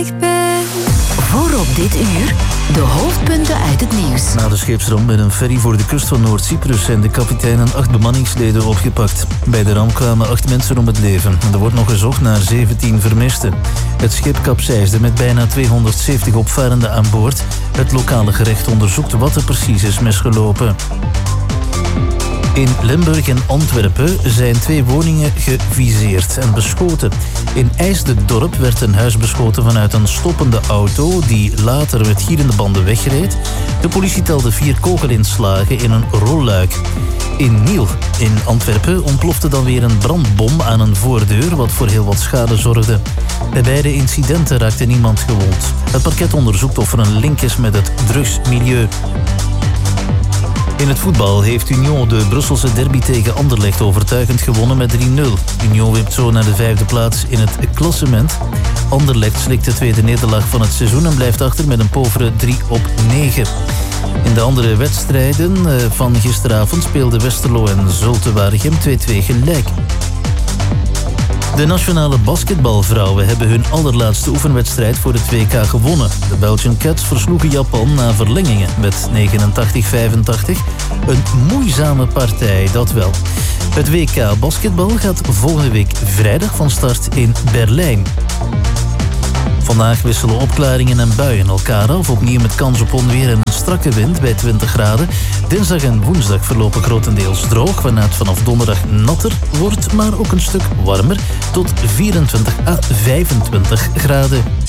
ik ben. Voorop dit uur, de hoofdpunten uit het nieuws. Na de scheepsramp met een ferry voor de kust van Noord-Cyprus zijn de kapitein en 8 bemanningsleden opgepakt. Bij de ramp kwamen 8 mensen om het leven. Er wordt nog gezocht naar 17 vermisten. Het schip kapseisde met bijna 270 opvarenden aan boord. Het lokale gerecht onderzoekt wat er precies is misgelopen. In Limburg en Antwerpen zijn 2 woningen geviseerd en beschoten. In IJsdedorp werd een huis beschoten vanuit een stoppende auto die later met gierende banden wegreed. De politie telde 4 kogelinslagen in een rolluik. In Niel in Antwerpen ontplofte dan weer een brandbom aan een voordeur, wat voor heel wat schade zorgde. Bij beide incidenten raakte niemand gewond. Het parket onderzoekt of er een link is met het drugsmilieu. In het voetbal heeft Union de Brusselse derby tegen Anderlecht overtuigend gewonnen met 3-0. Union wint zo naar de 5e plaats in het klassement. Anderlecht slikt de tweede nederlaag van het seizoen en blijft achter met een povere 3-9. In de andere wedstrijden van gisteravond speelden Westerlo en Zulte Waregem 2-2 gelijk. De nationale basketbalvrouwen hebben hun allerlaatste oefenwedstrijd voor het WK gewonnen. De Belgian Cats versloegen Japan na verlengingen met 89-85. Een moeizame partij, dat wel. Het WK basketbal gaat volgende week vrijdag van start in Berlijn. Vandaag wisselen opklaringen en buien elkaar af, opnieuw met kans op onweer en een strakke wind bij 20 graden. Dinsdag en woensdag verlopen grotendeels droog, waarna het vanaf donderdag natter wordt, maar ook een stuk warmer, tot 24 à 25 graden.